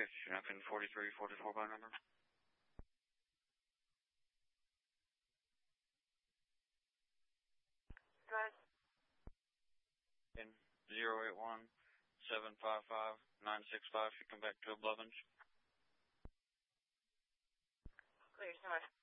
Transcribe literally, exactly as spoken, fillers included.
fifth, you're up in forty-three forty-four by number. Go ahead. In zero eight one seven five five nine six five, you come back to Blevins. Clear so much.